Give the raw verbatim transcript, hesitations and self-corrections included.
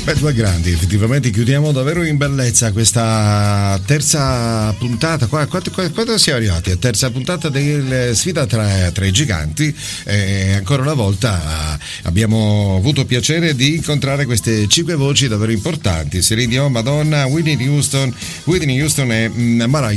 Beh, due grandi, effettivamente chiudiamo davvero in bellezza questa terza puntata. Qua, quanto, quanto siamo arrivati? A terza puntata della sfida tra, tra i giganti. E ancora una volta abbiamo avuto piacere di incontrare queste cinque voci davvero importanti: Celine Dion, Madonna, Whitney Houston, Whitney Houston e Mariah